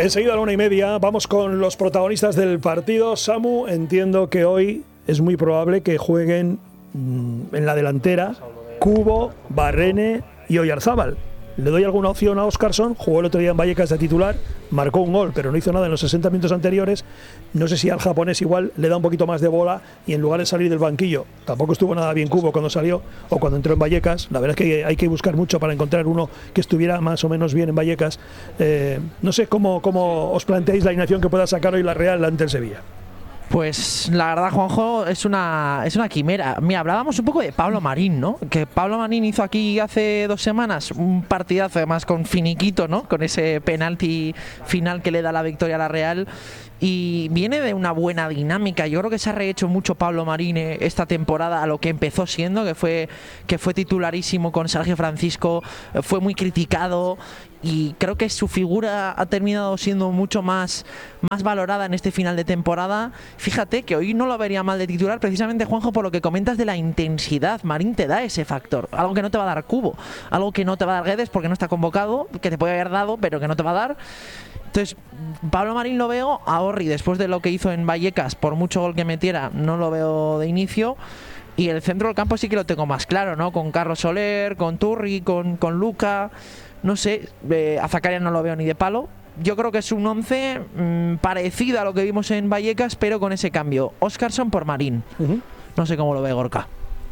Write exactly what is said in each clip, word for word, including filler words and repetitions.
Enseguida a la una y media vamos con los protagonistas del partido. Samu, entiendo que hoy es muy probable que jueguen mmm, en la delantera Cubo, Barrene y Oyarzábal. Le doy alguna opción a Óscarson, jugó el otro día en Vallecas de titular, marcó un gol, pero no hizo nada en los sesenta minutos anteriores. No sé si al japonés igual le da un poquito más de bola y en lugar de salir del banquillo, tampoco estuvo nada bien Cubo cuando salió o cuando entró en Vallecas. La verdad es que hay que buscar mucho para encontrar uno que estuviera más o menos bien en Vallecas. Eh, no sé cómo, cómo os planteáis la alineación que pueda sacar hoy la Real ante el Sevilla. Pues la verdad, Juanjo, es una, es una quimera. Mira, hablábamos un poco de Pablo Marín, ¿no? Que Pablo Marín hizo aquí hace dos semanas un partidazo, además con finiquito, ¿no? Con ese penalti final que le da la victoria a la Real. Y viene de una buena dinámica. Yo creo que se ha rehecho mucho Pablo Marín esta temporada a lo que empezó siendo, que fue, que fue titularísimo con Sergio Francisco, fue muy criticado y creo que su figura ha terminado siendo mucho más, más valorada en este final de temporada. Fíjate que hoy no lo vería mal de titular, precisamente, Juanjo, por lo que comentas de la intensidad. Marín te da ese factor, algo que no te va a dar Cubo, algo que no te va a dar Guedes porque no está convocado, que te puede haber dado pero que no te va a dar. Entonces, Pablo Marín lo veo, a Orri, después de lo que hizo en Vallecas, por mucho gol que metiera, no lo veo de inicio. Y el centro del campo sí que lo tengo más claro, ¿no? Con Carlos Soler, con Turri, con, con Luca. No sé, eh, a Zakaria no lo veo ni de palo. Yo creo que es un once mmm, parecido a lo que vimos en Vallecas, pero con ese cambio. Óscarson por Marín. Uh-huh. No sé cómo lo ve Gorka.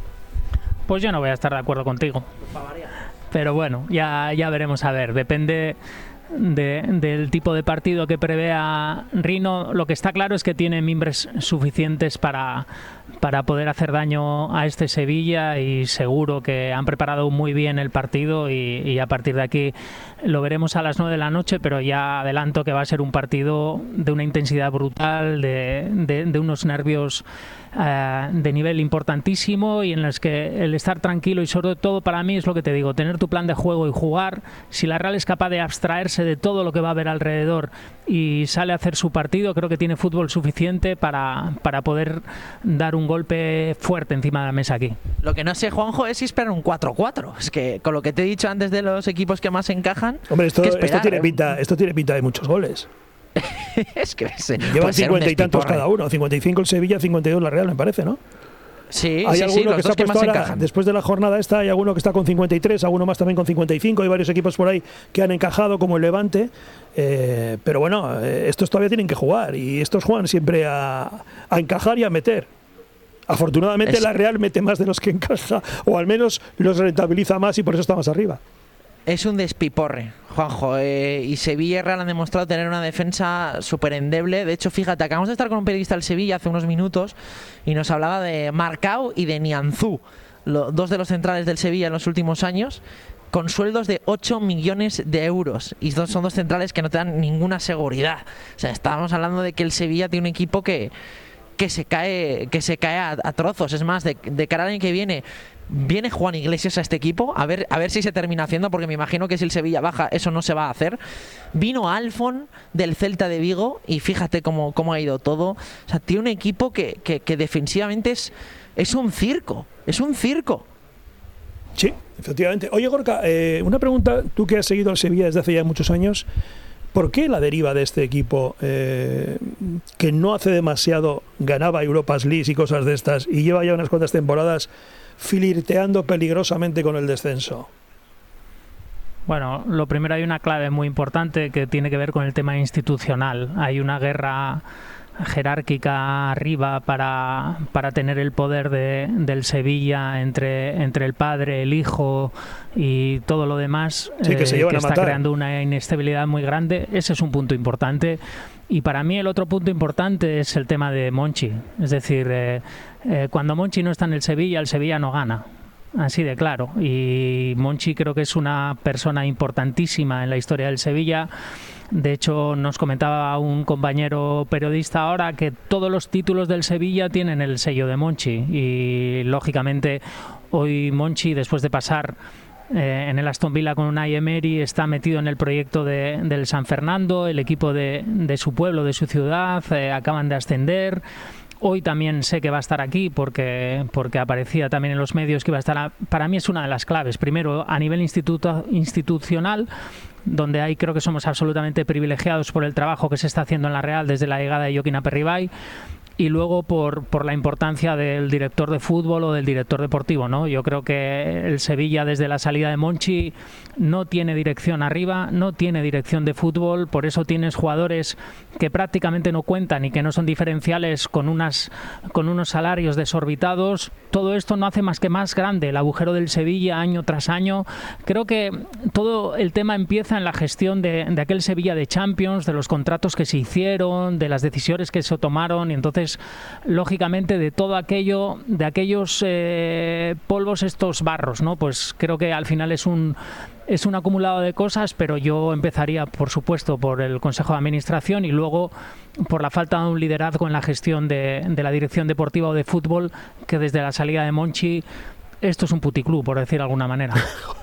Pues yo no voy a estar de acuerdo contigo. Pero bueno, ya, ya veremos a ver. Depende de, del tipo de partido que prevea Rino. Lo que está claro es que tiene mimbres suficientes para, para poder hacer daño a este Sevilla, y seguro que han preparado muy bien el partido y, y a partir de aquí lo veremos a las nueve de la noche, pero ya adelanto que va a ser un partido de una intensidad brutal, de, de, de unos nervios uh, de nivel importantísimo, y en los que el estar tranquilo y sobre todo para mí es lo que te digo, tener tu plan de juego y jugar. Si la Real es capaz de abstraerse de todo lo que va a haber alrededor y sale a hacer su partido, creo que tiene fútbol suficiente para, para poder dar un golpe fuerte encima de la mesa aquí. Lo que no sé, Juanjo, es si esperar un cuatro cuatro. Es que con lo que te he dicho antes de los equipos que más encajan, hombre, esto, esto tiene pinta, esto tiene pinta de muchos goles. Es que se, llevan cincuenta y tantos cada uno, cincuenta y cinco el Sevilla, cincuenta y dos la Real, me parece, ¿no? Sí, hay sí, alguno sí, los que dos está que más ahora, encajan. Después de la jornada esta hay alguno que está con cincuenta y tres, alguno más también con cincuenta y cinco, hay varios equipos por ahí que han encajado, como el Levante, eh, pero bueno, eh, estos todavía tienen que jugar, y estos juegan siempre a, a encajar y a meter. Afortunadamente es, la Real mete más de los que encaja, o al menos los rentabiliza más, y por eso está más arriba. Es un despiporre, Juanjo, eh, y Sevilla y Real han demostrado tener una defensa súper endeble. De hecho, fíjate, acabamos de estar con un periodista del Sevilla hace unos minutos y nos hablaba de Marcao y de Nianzú, lo, dos de los centrales del Sevilla en los últimos años, con sueldos de ocho millones de euros. Y dos, son dos centrales que no te dan ninguna seguridad. O sea, estábamos hablando de que el Sevilla tiene un equipo que, que se cae, que se cae a, a trozos. Es más, de, de cara al año que viene, viene Juan Iglesias a este equipo, a ver, a ver si se termina haciendo, porque me imagino que si el Sevilla baja, eso no se va a hacer. Vino Alfon del Celta de Vigo y fíjate cómo, cómo ha ido todo. O sea, tiene un equipo que, que, que defensivamente es, es un circo, es un circo. Sí, efectivamente. Oye, Gorka, eh, una pregunta, tú que has seguido al Sevilla desde hace ya muchos años, ¿por qué la deriva de este equipo eh, que no hace demasiado ganaba Europas League y cosas de estas y lleva ya unas cuantas temporadas flirteando peligrosamente con el descenso? Bueno, lo primero, hay una clave muy importante que tiene que ver con el tema institucional. Hay una guerra jerárquica arriba para, para tener el poder de, del Sevilla entre, entre el padre, el hijo y todo lo demás, sí, que, eh, se llevan que a está matar. creando una inestabilidad muy grande. Ese es un punto importante. Y para mí el otro punto importante es el tema de Monchi. Es decir, eh, eh, cuando Monchi no está en el Sevilla, el Sevilla no gana. Así de claro. Y Monchi creo que es una persona importantísima en la historia del Sevilla. De hecho, nos comentaba un compañero periodista ahora que todos los títulos del Sevilla tienen el sello de Monchi. Y lógicamente hoy Monchi, después de pasar Eh, en el Aston Villa con Unai Emery, está metido en el proyecto de, del San Fernando, el equipo de, de su pueblo, de su ciudad, eh, acaban de ascender. Hoy también sé que va a estar aquí porque, porque aparecía también en los medios que iba a estar. A, para mí es una de las claves. Primero, a nivel instituto, institucional, donde ahí creo que somos absolutamente privilegiados por el trabajo que se está haciendo en la Real desde la llegada de Joaquín Aperribay. Y luego por, por la importancia del director de fútbol o del director deportivo, ¿no? Yo creo que el Sevilla desde la salida de Monchi no tiene dirección arriba, no tiene dirección de fútbol, por eso tienes jugadores que prácticamente no cuentan y que no son diferenciales con, unas, con unos salarios desorbitados. Todo esto no hace más que más grande el agujero del Sevilla año tras año. Creo que todo el tema empieza en la gestión de, de aquel Sevilla de Champions, de los contratos que se hicieron, de las decisiones que se tomaron, y entonces lógicamente de todo aquello, de aquellos eh, polvos, estos barros, ¿no? Pues creo que al final es un es un acumulado de cosas, pero yo empezaría, por supuesto, por el Consejo de Administración y luego por la falta de un liderazgo en la gestión de, de la dirección deportiva o de fútbol, que desde la salida de Monchi esto es un puticlub, por decir de alguna manera.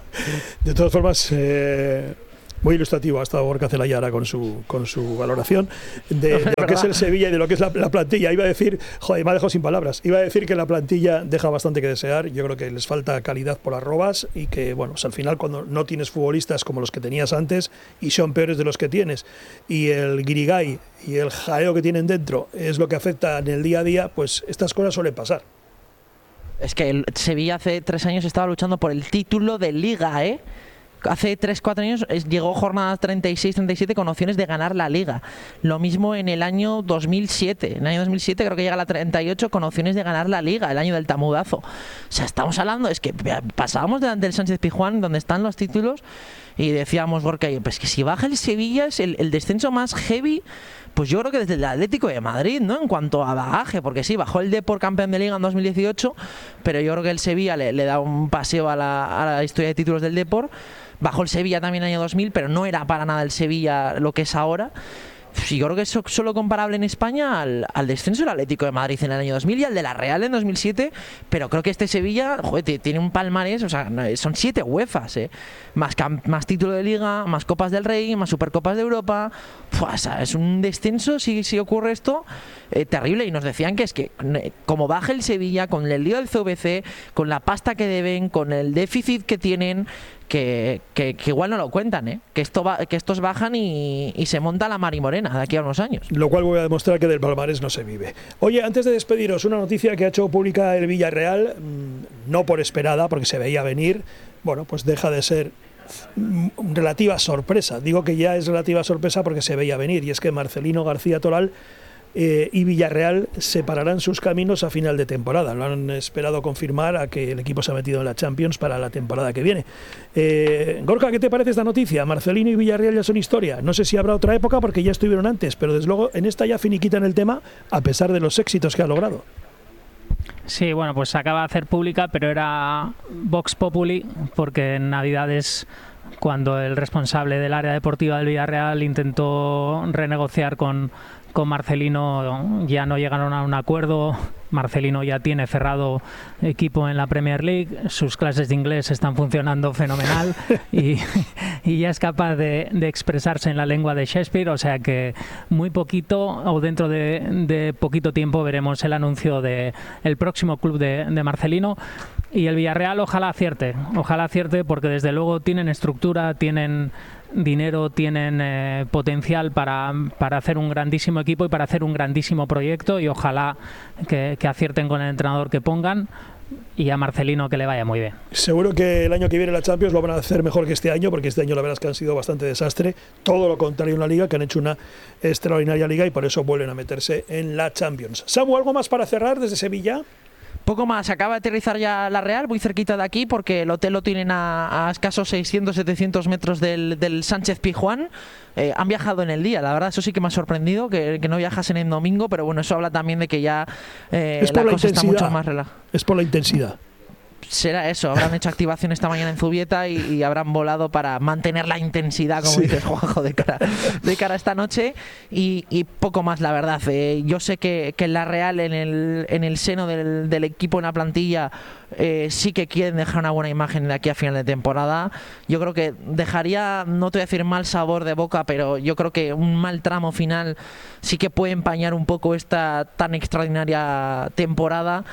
De todas formas, eh, muy ilustrativo ha estado Gorka Celayara con su, con su valoración de, de lo que es el Sevilla y de lo que es la, la plantilla. Iba a decir, joder, me ha dejado sin palabras, iba a decir que la plantilla deja bastante que desear. Yo creo que les falta calidad por arrobas y que, bueno, pues al final cuando no tienes futbolistas como los que tenías antes y son peores de los que tienes, y el guirigay y el jaleo que tienen dentro es lo que afecta en el día a día, pues estas cosas suelen pasar. Es que el Sevilla hace tres años estaba luchando por el título de Liga, ¿eh? Hace tres cuatro años llegó jornada treinta y seis treinta y siete con opciones de ganar la Liga. Lo mismo en el año dos mil siete. En el año dos mil siete creo que llega a la treinta y ocho con opciones de ganar la Liga, el año del tamudazo. O sea, estamos hablando, es que pasábamos delante del Sánchez Pizjuán, donde están los títulos, y decíamos, Gorka, pues que si baja el Sevilla es el, el descenso más heavy, pues yo creo que desde el Atlético de Madrid, ¿no? En cuanto a bagaje, porque sí, bajó el Depor campeón de Liga en dos mil dieciocho, pero yo creo que el Sevilla le, le da un paseo a la, a la historia de títulos del Depor. Bajó el Sevilla también en el año dos mil, pero no era para nada el Sevilla lo que es ahora. Sí, yo creo que es solo comparable en España al, al descenso del Atlético de Madrid en el año dos mil y al de la Real en dos mil siete, pero creo que este Sevilla, joder, tiene un palmarés, o sea, son siete UEFAs, ¿eh? Más, más título de Liga, más Copas del Rey, más Supercopas de Europa. Pues, es un descenso, si, si ocurre esto, eh, terrible. Y nos decían que es que como baje el Sevilla, con el lío del C V C, con la pasta que deben, con el déficit que tienen, Que, que, que igual no lo cuentan, ¿eh? que, esto va, que estos bajan y, y se monta la Marimorena de aquí a unos años. Lo cual voy a demostrar que del palmarés no se vive. Oye, antes de despediros, una noticia que ha hecho pública el Villarreal, no por esperada, porque se veía venir, bueno, pues deja de ser relativa sorpresa. Digo que ya es relativa sorpresa porque se veía venir, y es que Marcelino García Toral Eh, y Villarreal separarán sus caminos a final de temporada. Lo han esperado confirmar a que el equipo se ha metido en la Champions para la temporada que viene. Eh, Gorka, ¿qué te parece esta noticia? Marcelino y Villarreal ya son historia. No sé si habrá otra época porque ya estuvieron antes, pero desde luego en esta ya finiquitan el tema a pesar de los éxitos que ha logrado. Sí, bueno, pues se acaba de hacer pública, pero era Vox Populi, porque en Navidades, cuando el responsable del área deportiva del Villarreal intentó renegociar con con Marcelino, ya no llegaron a un acuerdo. Marcelino ya tiene cerrado equipo en la Premier League, sus clases de inglés están funcionando fenomenal y, y ya es capaz de, de expresarse en la lengua de Shakespeare, o sea que muy poquito o dentro de, de poquito tiempo veremos el anuncio de el próximo club de, de Marcelino. Y el Villarreal ojalá acierte, ojalá acierte porque desde luego tienen estructura, tienen dinero, tienen eh, potencial para, para hacer un grandísimo equipo y para hacer un grandísimo proyecto, y ojalá que, que acierten con el entrenador que pongan y a Marcelino que le vaya muy bien. Seguro que el año que viene la Champions lo van a hacer mejor que este año, porque este año la verdad es que han sido bastante desastre, todo lo contrario en la Liga, que han hecho una extraordinaria Liga y por eso vuelven a meterse en la Champions. Samu, ¿algo más para cerrar desde Sevilla? Poco más, acaba de aterrizar ya la Real, muy cerquita de aquí, porque el hotel lo tienen a, a escasos seiscientos setecientos metros del, del Sánchez Pizjuán. Eh, han viajado en el día, la verdad, eso sí que me ha sorprendido, que, que no viajasen en domingo, pero bueno, eso habla también de que ya eh, la, la cosa está mucho más relajada. Es por la intensidad. Será eso, habrán hecho activación esta mañana en Zubieta y, y habrán volado para mantener la intensidad, como sí. dices, Juanjo, de cara, de cara a esta noche, y, y poco más, la verdad. Eh, yo sé que, que la Real en el, en el seno del, del equipo, en la plantilla, eh, sí que quieren dejar una buena imagen de aquí a final de temporada. Yo creo que dejaría, no te voy a decir mal sabor de boca, pero yo creo que un mal tramo final sí que puede empañar un poco esta tan extraordinaria temporada.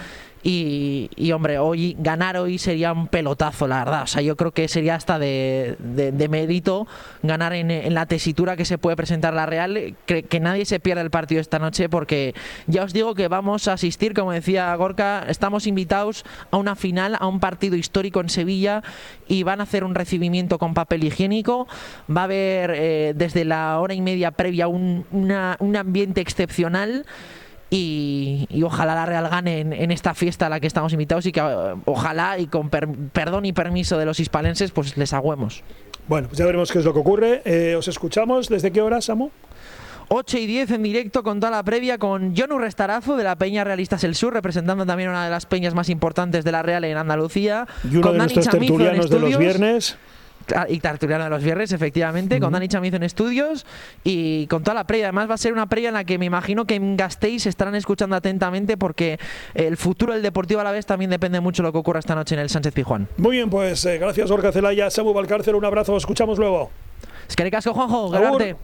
y, y hombre, hoy ganar hoy sería un pelotazo, la verdad. O sea, yo creo que sería hasta de, de, de mérito ganar en, en la tesitura que se puede presentar la Real, que, que nadie se pierda el partido esta noche, porque ya os digo que vamos a asistir, como decía Gorka, estamos invitados a una final, a un partido histórico en Sevilla, y van a hacer un recibimiento con papel higiénico. Va a haber eh, desde la hora y media previa un, una, un ambiente excepcional. Y, y ojalá la Real gane en, en esta fiesta a la que estamos invitados, y que uh, ojalá, y con per, perdón y permiso de los hispalenses, pues les agüemos. Bueno, pues ya veremos qué es lo que ocurre. Eh, ¿Os escuchamos? ¿Desde qué hora, Samu? ocho y diez en directo con toda la previa, con Jonu Restarazu de la Peña Realistas El Sur, representando también una de las peñas más importantes de la Real en Andalucía. Y uno con de Dani nuestros Chamizo tertulianos de los viernes. Y tertuliano de los viernes, efectivamente, uh-huh. con Dani Chamizo en estudios y con toda la previa. Además va a ser una previa en la que me imagino que en Gasteiz estarán escuchando atentamente, porque el futuro del Deportivo Alavés también depende mucho de lo que ocurra esta noche en el Sánchez Pizjuán. Muy bien, pues eh, gracias Gorka Celaya, Samu Valcárcel, un abrazo, escuchamos luego. Es que casco, Juanjo, grande.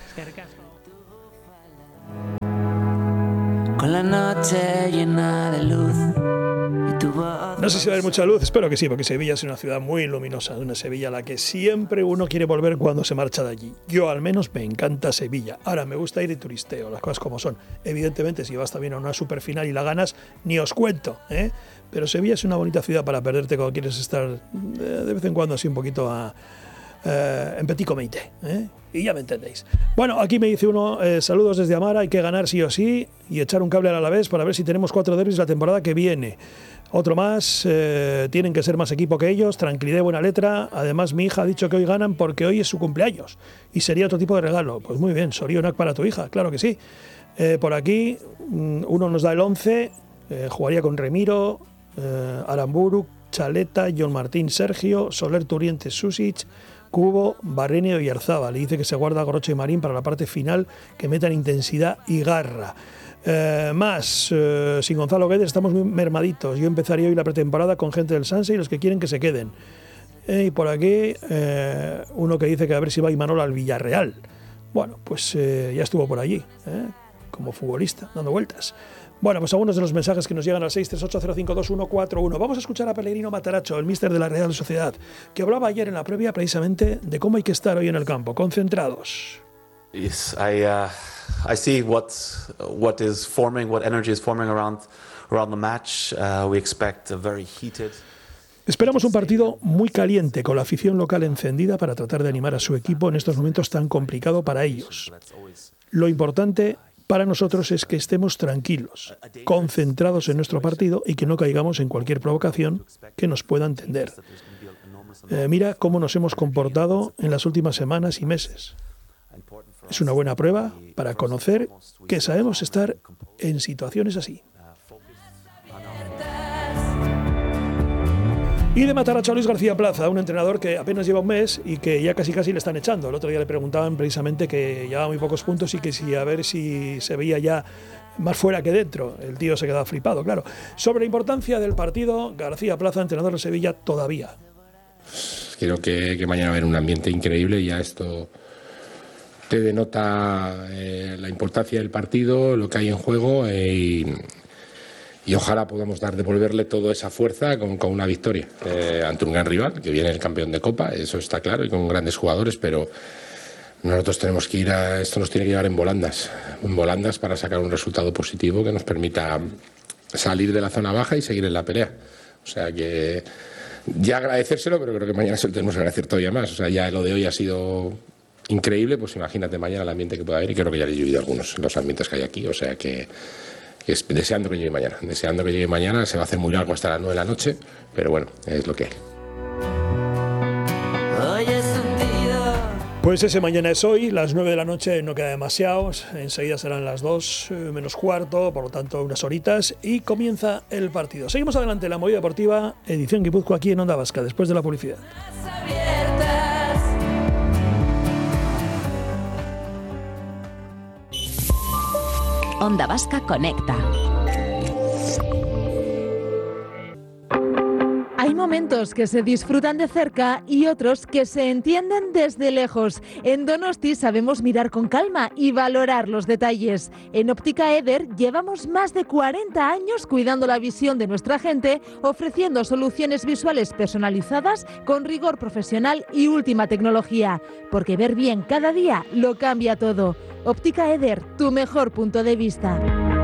Con la noche llena de luz. No sé si va a haber mucha luz, espero que sí, porque Sevilla es una ciudad muy luminosa, una Sevilla a la que siempre uno quiere volver cuando se marcha de allí. Yo al menos me encanta Sevilla. Ahora, me gusta ir y turisteo, las cosas como son. Evidentemente, si vas también a una superfinal y la ganas, ni os cuento, ¿eh? Pero Sevilla es una bonita ciudad para perderte cuando quieres estar de vez en cuando así un poquito a, eh, en petit comité, ¿eh? Y ya me entendéis. Bueno, aquí me dice uno, eh, saludos desde Amara, hay que ganar sí o sí y echar un cable al Alavés para ver si tenemos cuatro derbis la temporada que viene. Otro más, eh, tienen que ser más equipo que ellos, tranquilidad y buena letra. Además, mi hija ha dicho que hoy ganan porque hoy es su cumpleaños y sería otro tipo de regalo. Pues muy bien, Sorionak para tu hija, claro que sí. Eh, por aquí, uno nos da el once, eh, jugaría con Remiro, eh, Aramburu, Chaleta, John Martín, Sergio, Soler, Turientes, Susic, Cubo, Barrenio y Arzábal. Le dice que se guarda Gorocho y Marín para la parte final, que metan intensidad y garra. Eh, más, eh, sin Gonzalo Guedes estamos muy mermaditos. Yo empezaría hoy la pretemporada con gente del Sanse y los que quieren que se queden. Eh, y por aquí, eh, uno que dice que a ver si va Imanol al Villarreal. Bueno, pues eh, ya estuvo por allí, eh, como futbolista, dando vueltas. Bueno, pues algunos de los mensajes que nos llegan al seis tres ocho cero cinco dos uno cuatro uno. Vamos a escuchar a Pellegrino Matarazzo, el míster de la Real Sociedad, que hablaba ayer en la previa precisamente de cómo hay que estar hoy en el campo, concentrados. Yes, I uh, I see what what is forming, what energy is forming around around the match. Uh, we expect a very heated. Esperamos un partido muy caliente, con la afición local encendida para tratar de animar a su equipo en estos momentos tan complicados para ellos. Lo importante para nosotros es que estemos tranquilos, concentrados en nuestro partido y que no caigamos en cualquier provocación que nos pueda entender. Eh, mira cómo nos hemos comportado en las últimas semanas y meses. Es una buena prueba para conocer que sabemos estar en situaciones así. Y de Matarazzo a Luis García Plaza, un entrenador que apenas lleva un mes y que ya casi casi le están echando. El otro día le preguntaban precisamente que llevaba muy pocos puntos y que si a ver si se veía ya más fuera que dentro. El tío se quedaba flipado, claro. Sobre la importancia del partido, García Plaza, entrenador de Sevilla, todavía. Creo que, que mañana va a haber un ambiente increíble y ya esto te denota eh, la importancia del partido, lo que hay en juego eh, y... Y ojalá podamos dar, devolverle toda esa fuerza con, con una victoria eh, ante un gran rival, que viene el campeón de Copa, eso está claro, y con grandes jugadores, pero nosotros tenemos que ir a, esto nos tiene que llevar en volandas, en volandas para sacar un resultado positivo que nos permita salir de la zona baja y seguir en la pelea. O sea que ya agradecérselo, pero creo que mañana se lo tenemos que agradecer todavía más. O sea, ya lo de hoy ha sido increíble, pues imagínate mañana el ambiente que pueda haber, y creo que ya le he vivido algunos los ambientes que hay aquí, o sea que... Es deseando que llegue mañana, deseando que llegue mañana. Se va a hacer muy largo hasta las nueve de la noche, pero bueno, es lo que hay. Pues ese mañana es hoy, las nueve de la noche no queda demasiado, enseguida serán las dos menos cuarto, por lo tanto unas horitas, y comienza el partido. Seguimos adelante en la movida deportiva, edición Guipúzcoa aquí en Onda Vasca, después de la publicidad. Onda Vasca Conecta. Hay momentos Partidos que se disfrutan de cerca y otros que se entienden desde lejos. En Donosti sabemos mirar con calma y valorar los detalles. En Óptica Eder llevamos más de cuarenta años cuidando la visión de nuestra gente, ofreciendo soluciones visuales personalizadas con rigor profesional y última tecnología. Porque ver bien cada día lo cambia todo. Óptica Eder, tu mejor punto de vista.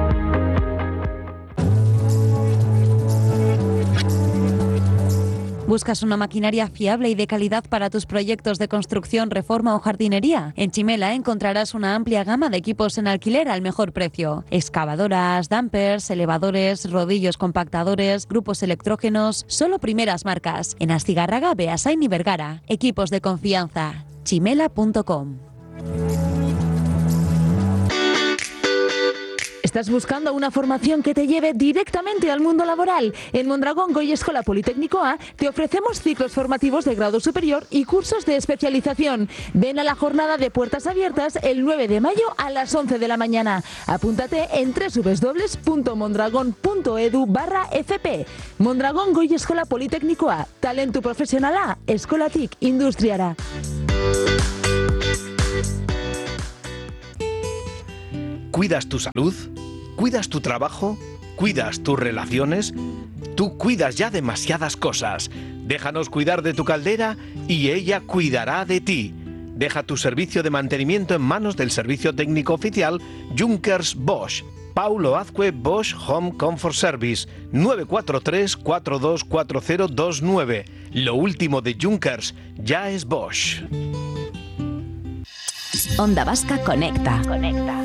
¿Buscas una maquinaria fiable y de calidad para tus proyectos de construcción, reforma o jardinería? En Chimela encontrarás una amplia gama de equipos en alquiler al mejor precio. Excavadoras, dumpers, elevadores, rodillos compactadores, grupos electrógenos, solo primeras marcas. En Astigarraga, Beasain y Vergara. Equipos de confianza. chimela punto com. ¿Estás buscando una formación que te lleve directamente al mundo laboral? En Mondragón Goy Escola Politécnico A te ofrecemos ciclos formativos de grado superior y cursos de especialización. Ven a la jornada de puertas abiertas el nueve de mayo a las once de la mañana. Apúntate en doble u doble u doble u punto mondragón punto edu barra f p. Mondragón Goy Escola Politécnico A. Talento profesional A. Eskolatik Industriara. ¿Cuidas tu salud? ¿Cuidas tu trabajo? ¿Cuidas tus relaciones? Tú cuidas ya demasiadas cosas. Déjanos cuidar de tu caldera y ella cuidará de ti. Deja tu servicio de mantenimiento en manos del servicio técnico oficial Junkers Bosch. Paulo Azcue Bosch Home Comfort Service nueve cuatro tres, cuatro dos cuatro cero dos nueve. Lo último de Junkers ya es Bosch. Onda Vasca Conecta. Conecta.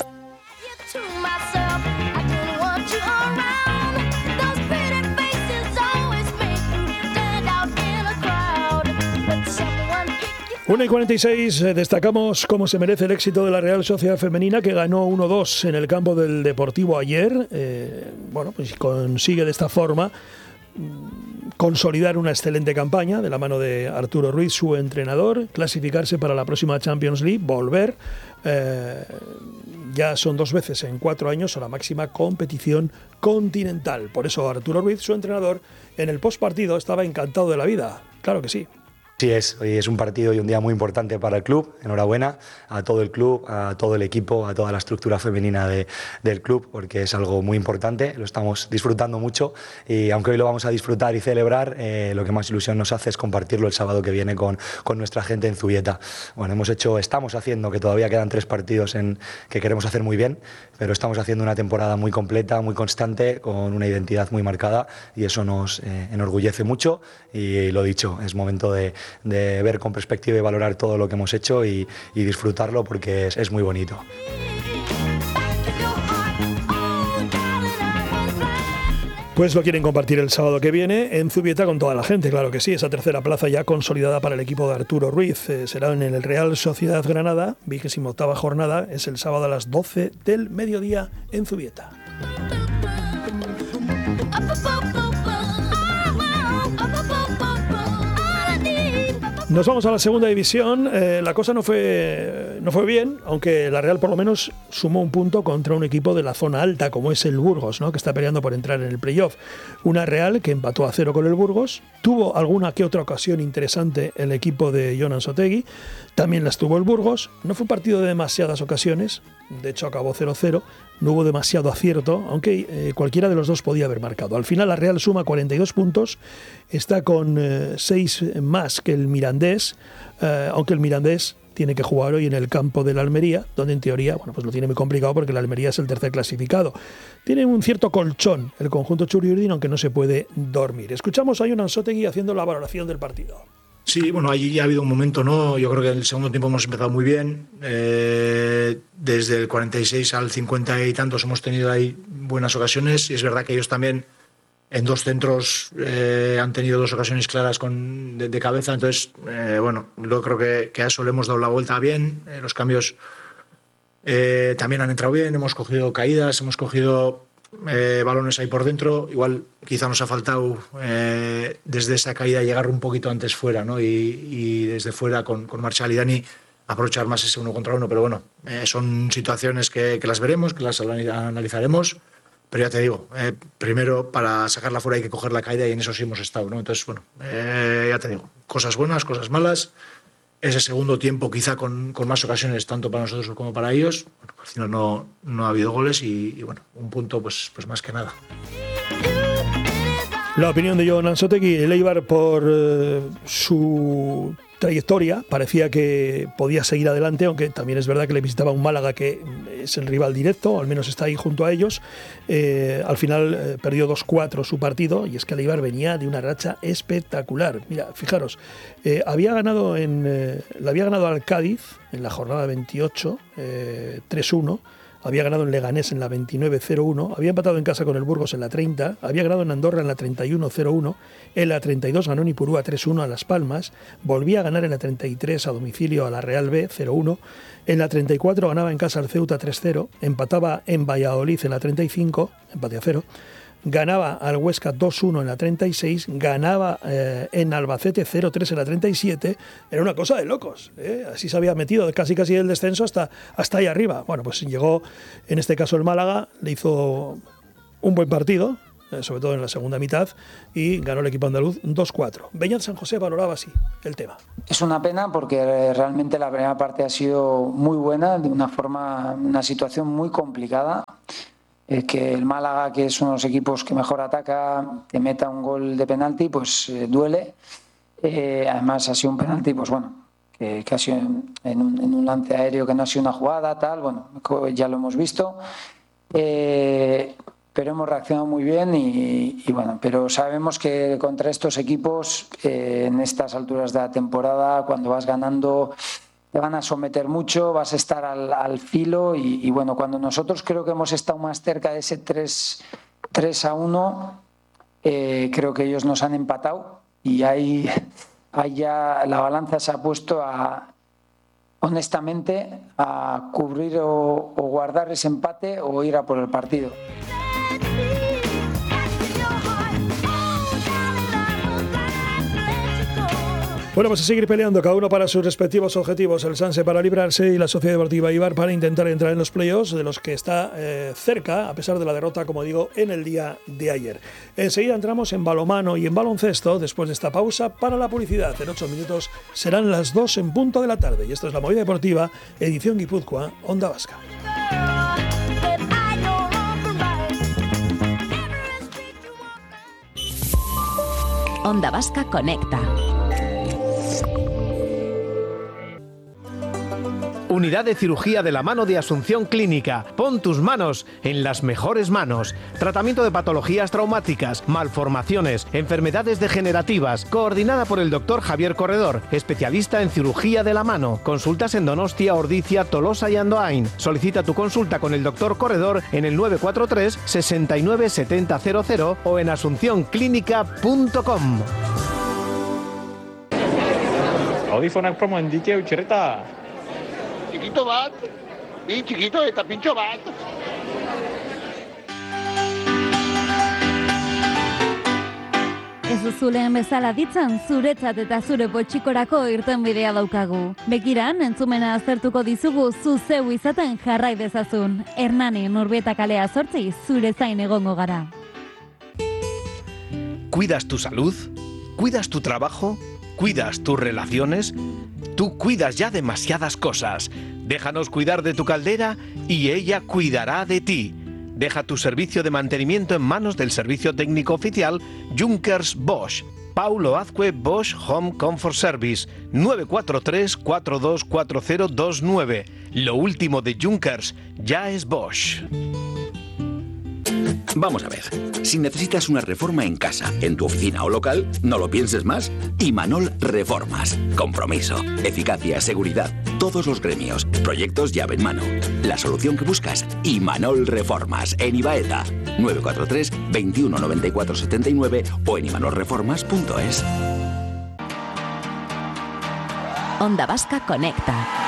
una y cuarenta y seis, destacamos cómo se merece el éxito de la Real Sociedad Femenina, que ganó uno dos en el campo del Deportivo ayer. Eh, bueno, pues consigue de esta forma consolidar una excelente campaña de la mano de Arturo Ruiz, su entrenador, clasificarse para la próxima Champions League, volver. Eh, ya son dos veces en cuatro años a la máxima competición continental. Por eso Arturo Ruiz, su entrenador, en el postpartido estaba encantado de la vida. Claro que sí. Sí, es, hoy es un partido y un día muy importante para el club. Enhorabuena a todo el club, a todo el equipo, a toda la estructura femenina de, del club, porque es algo muy importante, lo estamos disfrutando mucho y aunque hoy lo vamos a disfrutar y celebrar, eh, lo que más ilusión nos hace es compartirlo el sábado que viene con, con nuestra gente en Zubieta. Bueno, hemos hecho, estamos haciendo, que todavía quedan tres partidos en, que queremos hacer muy bien, pero estamos haciendo una temporada muy completa, muy constante, con una identidad muy marcada y eso nos eh, enorgullece mucho y lo dicho, es momento de de ver con perspectiva y valorar todo lo que hemos hecho y, y disfrutarlo porque es, es muy bonito. Pues lo quieren compartir el sábado que viene en Zubieta con toda la gente, claro que sí, esa tercera plaza ya consolidada para el equipo de Arturo Ruiz. Eh, será en el Real Sociedad Granada, vigésima octava jornada, es el sábado a las doce del mediodía en Zubieta. Nos vamos a la segunda división. Eh, la cosa no fue, no fue bien, aunque la Real por lo menos sumó un punto contra un equipo de la zona alta, como es el Burgos, ¿no?, que está peleando por entrar en el playoff. Una Real que empató a cero con el Burgos. Tuvo alguna que otra ocasión interesante el equipo de Jon Ansotegui. También las tuvo el Burgos. No fue un partido de demasiadas ocasiones. De hecho, acabó cero cero. No hubo demasiado acierto, aunque eh, cualquiera de los dos podía haber marcado. Al final la Real suma cuarenta y dos puntos, está con eh, seis más que el Mirandés, eh, aunque el Mirandés tiene que jugar hoy en el campo de la Almería, donde en teoría, bueno, pues lo tiene muy complicado porque la Almería es el tercer clasificado. Tiene un cierto colchón el conjunto Txuri-Urdin, aunque no se puede dormir. Escuchamos a Jon Ansotegui haciendo la valoración del partido. Sí, bueno, allí ya ha habido un momento, ¿no? Yo creo que en el segundo tiempo hemos empezado muy bien. Eh, desde el cuarenta y seis al cincuenta y tantos hemos tenido ahí buenas ocasiones. Y es verdad que ellos también en dos centros eh, han tenido dos ocasiones claras con, de, de cabeza. Entonces, eh, bueno, yo creo que, que a eso le hemos dado la vuelta bien. Eh, los cambios eh, también han entrado bien. Hemos cogido caídas, hemos cogido Eh, balones ahí por dentro. Igual quizá nos ha faltado eh, desde esa caída llegar un poquito antes fuera, ¿no? y, y desde fuera con, con Marchal y Dani aprovechar más ese uno contra uno, pero bueno, eh, son situaciones que, que las veremos, que las analizaremos pero ya te digo, eh, primero para sacarla fuera hay que coger la caída y en eso sí hemos estado, ¿no? Entonces, bueno, eh, ya te digo, cosas buenas, cosas malas. Ese segundo tiempo quizá con, con más ocasiones tanto para nosotros como para ellos. Bueno, al final no, no ha habido goles y, y bueno, un punto pues, pues más que nada. La opinión de Jon Anzoátegui. El Eibar, por eh, su trayectoria, parecía que podía seguir adelante, aunque también es verdad que le visitaba un Málaga que es el rival directo, al menos está ahí junto a ellos. Eh, al final eh, perdió dos cuatro su partido, y es que el Eibar venía de una racha espectacular. Mira, fijaros, eh, había ganado en, eh, le había ganado al Cádiz en la jornada veintiocho, eh, tres uno. Había ganado en Leganés en la veintinueve cero uno, había empatado en casa con el Burgos en la treinta, había ganado en Andorra en la treinta y uno cero uno, en la treinta y dos ganó en Ipurúa tres uno a Las Palmas, volvía a ganar en la treinta y tres a domicilio a la Real B cero uno, en la treinta y cuatro ganaba en casa al Ceuta tres cero, empataba en Valladolid en la treinta y cinco, empate a cero, ganaba al Huesca dos uno en la treinta y seis, ganaba eh, en Albacete cero tres en la treinta y siete, era una cosa de locos, ¿eh? Así se había metido casi casi el descenso hasta, hasta ahí arriba. Bueno, pues llegó, en este caso el Málaga, le hizo un buen partido, eh, sobre todo en la segunda mitad, y ganó el equipo andaluz dos cuatro. Beñat San José valoraba así el tema. Es una pena porque realmente la primera parte ha sido muy buena, de una forma, una situación muy complicada. Eh, que el Málaga, que es uno de los equipos que mejor ataca, te meta un gol de penalti, pues eh, duele. Eh, además ha sido un penalti, pues bueno, que, que ha sido en, en, un, en un lance aéreo que no ha sido una jugada, tal, bueno, ya lo hemos visto. Eh, pero hemos reaccionado muy bien y, y bueno, pero sabemos que contra estos equipos, eh, en estas alturas de la temporada, cuando vas ganando, te van a someter mucho, vas a estar al, al filo y, y bueno, cuando nosotros creo que hemos estado más cerca de ese tres a uno, eh, creo que ellos nos han empatado y ahí, ahí ya la balanza se ha puesto a, honestamente, a cubrir o, o guardar ese empate o ir a por el partido. Bueno, pues a seguir peleando, cada uno para sus respectivos objetivos. El Sanse para librarse y la Sociedad Deportiva Eibar para intentar entrar en los playoffs, de los que está eh, cerca, a pesar de la derrota, como digo, en el día de ayer. Enseguida entramos en balonmano y en baloncesto, después de esta pausa para la publicidad. En ocho minutos serán las dos en punto de la tarde. Y esto es La Movida Deportiva, edición Guipúzcoa, Onda Vasca. Onda Vasca Conecta. Unidad de Cirugía de la Mano de Asunción Clínica. Pon tus manos en las mejores manos. Tratamiento de patologías traumáticas, malformaciones, enfermedades degenerativas. Coordinada por el doctor Javier Corredor, especialista en cirugía de la mano. Consultas en Donostia, Ordizia, Tolosa y Andoain. Solicita tu consulta con el doctor Corredor en el nueve cuatro tres, sesenta y nueve, setenta cero cero o en asunción clínica punto com. Audífonak promo endike utxereta. Txikito bat, bi txikito eta pintxo bat. Ez duzuleen bezala ditzan, zuretzat eta zure potxikorako irtenbidea daukagu. Begiran, entzumena aztertuko dizugu zu zeu izaten jarrai dezazun. Hernani, Nurbieta kalea zortzi, zure zain egongo gara. ¿Cuidas tu salud? ¿Cuidas tu trabajo? ¿Cuidas tus relaciones? Tú cuidas ya demasiadas cosas. Déjanos cuidar de tu caldera y ella cuidará de ti. Deja tu servicio de mantenimiento en manos del servicio técnico oficial Junkers Bosch. Paulo Azcue Bosch Home Comfort Service, nueve cuatro tres, cuatro dos cuatro cero dos nueve. Lo último de Junkers ya es Bosch. Vamos a ver, si necesitas una reforma en casa, en tu oficina o local, no lo pienses más. Imanol Reformas. Compromiso, eficacia, seguridad, todos los gremios, proyectos llave en mano. La solución que buscas, Imanol Reformas, en Ibaeta. nueve cuatro tres, veintiuno noventa y cuatro setenta y nueve o en imanol reformas punto es. Onda Vasca Conecta.